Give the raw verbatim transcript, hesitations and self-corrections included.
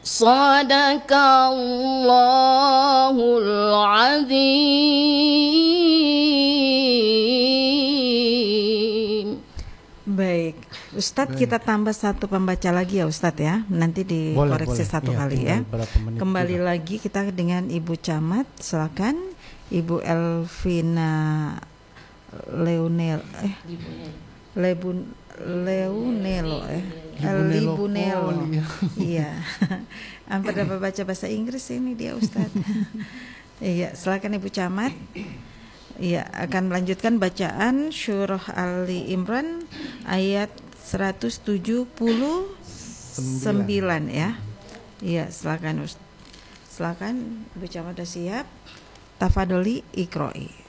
Sadaqallahul azim. Baik, Ustadz, kita tambah satu pembaca lagi ya Ustadz ya. Nanti dikoreksi boleh, satu ya, kali ya. Kembali juga lagi kita dengan Ibu Camat. Silakan Ibu Elvina Leonel eh Lebun Leonelo eh Libunelo. Iya. Hampir dapat baca bahasa Inggris ini dia Ustadz. Iya, silakan Ibu Camat. Iya, akan melanjutkan bacaan surah Ali Imran ayat seratus tujuh puluh sembilan ya. Iya, silakan Ustaz. Silakan Ibu Camat sudah siap. Tafadholi iqra'i.